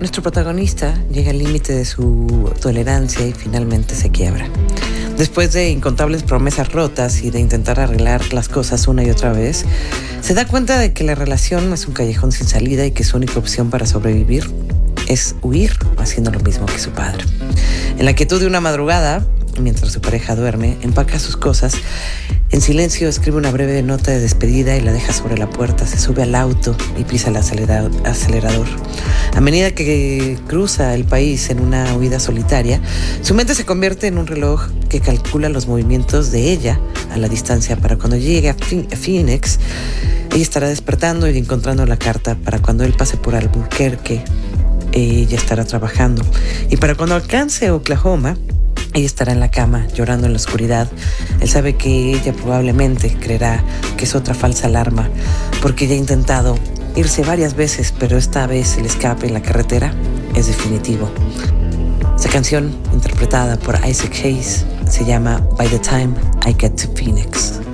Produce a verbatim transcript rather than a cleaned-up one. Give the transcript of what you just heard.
nuestro protagonista llega al límite de su tolerancia y finalmente se quiebra. Después de incontables promesas rotas y de intentar arreglar las cosas una y otra vez, se da cuenta de que la relación es un callejón sin salida y que su única opción para sobrevivir es huir haciendo lo mismo que su padre. En la quietud de una madrugada, mientras su pareja duerme, empaca sus cosas. En silencio escribe una breve nota de despedida y la deja sobre la puerta. Se sube al auto y pisa el acelerador. A medida que cruza el país en una huida solitaria, su mente se convierte en un reloj que calcula los movimientos de ella a la distancia. Para cuando llegue a Phoenix, ella estará despertando y encontrando la carta. Para cuando él pase por Albuquerque, ella estará trabajando. Y para cuando alcance Oklahoma, ella estará en la cama, llorando en la oscuridad. Él sabe que ella probablemente creerá que es otra falsa alarma, porque ella ha intentado irse varias veces, pero esta vez el escape en la carretera es definitivo. Esta canción, interpretada por Isaac Hayes, se llama By the Time I Get to Phoenix.